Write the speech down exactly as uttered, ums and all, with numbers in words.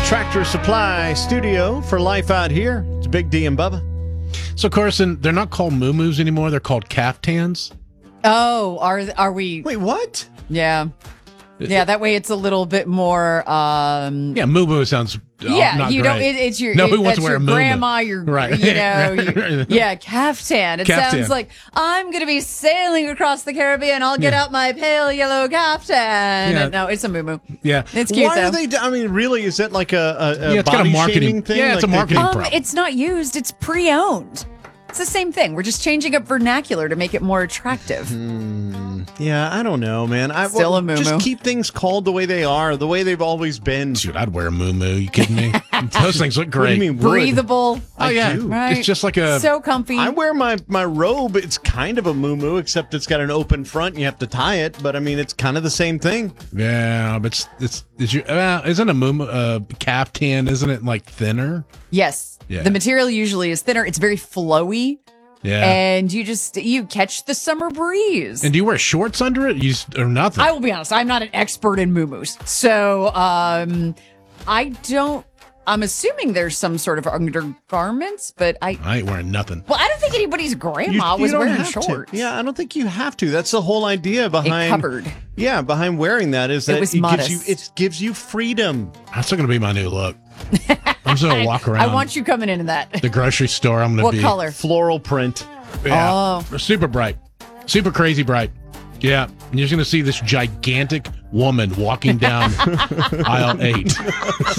Tractor Supply Studio for life out here. It's Big D and Bubba. So, Carson, they're not called moo-moos anymore. They're called caftans. Oh, are are we? Wait, what? Yeah. Yeah, that way it's a little bit more. Um, Yeah, moo-moo sounds uh, yeah, not you great. know, it, it's your, Nobody it, wants that's to wear your a moo-moo. grandma, your, Right. you know, your, yeah, caftan. It Caftan. sounds like I'm going to be sailing across the Caribbean. I'll get Yeah. out my pale yellow caftan. Yeah. No, it's a moo Yeah. It's cute, Why though. are they? do- I mean, really, is that like a, a, a Yeah, it's got a body marketing- shaming thing? yeah, it's a Like they- marketing um, problem. it's not used. It's pre-owned. It's the same thing. We're just changing up vernacular to make it more attractive. Yeah, I don't know, man. I, Still well, a moo-moo. Just keep things called the way they are, the way they've always been. Dude, I'd wear a moo-moo. You kidding me? Those things look What do great. you mean? would? Breathable. Oh, yeah. do. Right. It's just like a... So comfy. I wear my, my robe. It's kind of a moo except it's got an open front and you have to tie it. But I mean, it's kind of the same thing. Yeah, but it's... it's, it's your, uh, isn't a moo uh, caftan, isn't it, like, thinner? Yes. Yeah. The material usually is thinner. It's very flowy. Yeah. And you just, you catch the summer breeze. And do you wear shorts under it? You just, or nothing? I will be honest, I'm not an expert in moo-moos. So, um, I don't, I'm assuming there's some sort of undergarments, but I, I ain't wearing nothing. well, I don't think anybody's grandma was don't wearing have to. shorts. Yeah, I don't think you have to. That's the whole idea behind. covered. Yeah, behind wearing that is It that was it gives modest. you it gives you freedom. That's still going to be my new look. I'm just going to walk around I want you coming into that. the grocery store. I'm going to What be... color? Floral print. Yeah, Oh. super bright. Super crazy bright. Yeah. And you're just going to see this gigantic woman walking down aisle eight.